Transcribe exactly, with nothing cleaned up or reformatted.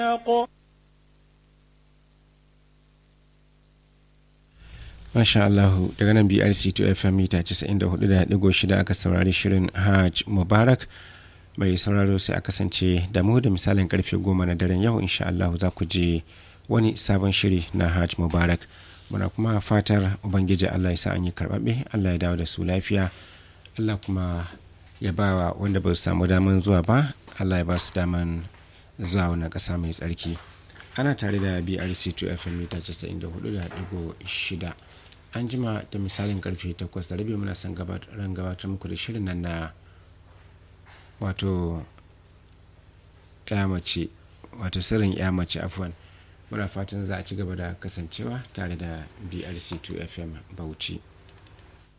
Masha Allahu daga nan B R C two F M mita casa'in da hudu da digo shida aka saurari shirin Hajj Mubarak. Mai sauraro sai a kasance da mu da misalin karfe goma na daren yau insha Allah za ku je wani sabon shiri na Hajj Mubarak. Muna kuma fatar Ubangiji Allah ya sa an yi karɓaɓe, Allah ya dawo da su lafiya, Allah kuma ya ba wa wanda ba su samu daman zuwa ba, Allah ya ba su daman zuwa wannan ƙasa mai tsarki. Ana tare da B R C two F M mita casa'in da hudu da digo shida. An jima da misalin karfe takwas da rabi muna son ran gabatar muku da shirin nan na wato ya mace, wato sirrin ya mace afwan. Muna fatan za a ci gaba da kasancewa tare da B R C two F M Bauchi.